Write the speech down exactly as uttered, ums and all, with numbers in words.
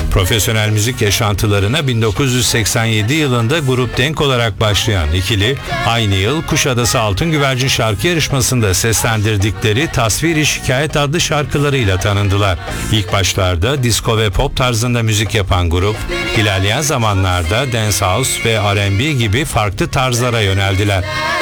Profesyonel müzik yaşantılarına bin dokuz yüz seksen yedi yılında Grup Denk olarak başlayan ikili, aynı yıl Kuşadası Altın Güvercin şarkı yarışmasında seslendirdikleri Tasviri Şikayet adlı şarkılarıyla tanındılar. İlk başlarda disco ve pop tarzında müzik yapan grup, ilerleyen zamanlarda dance house ve R and B gibi farklı tarzlara yöneldiler.